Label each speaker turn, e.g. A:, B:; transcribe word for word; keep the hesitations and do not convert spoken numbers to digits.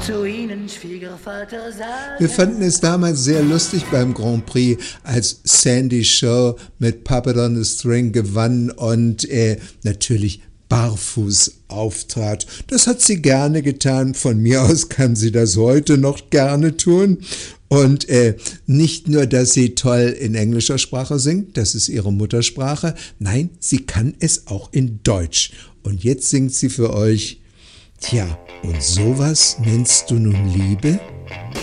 A: zu Ihnen, Schwiegervater, sagen.
B: Wir fanden es damals sehr lustig beim Grand Prix, als Sandy Shaw mit Puppet on the String gewann und äh, natürlich barfuß auftrat. Das hat sie gerne getan. Von mir aus kann sie das heute noch gerne tun. Und äh, nicht nur, dass sie toll in englischer Sprache singt, das ist ihre Muttersprache, nein, sie kann es auch in Deutsch. Und jetzt singt sie für euch, tja, und sowas nennst du nun Liebe?